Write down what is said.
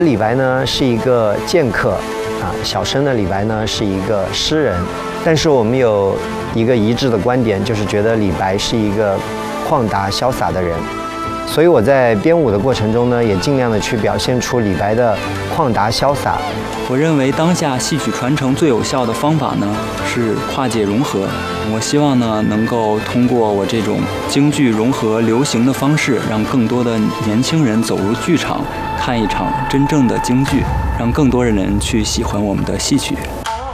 李白呢是一个剑客，小生的李白呢是一个诗人，但是我们有一个一致的观点，就是觉得李白是一个旷达潇洒的人，所以我在编舞的过程中呢，也尽量的去表现出李白的旷达潇洒。 我认为当下戏曲传承最有效的方法呢是跨界融合。我希望呢能够通过我这种京剧融合流行的方式，让更多的年轻人走入剧场，看一场真正的京剧，让更多的人去喜欢我们的戏曲。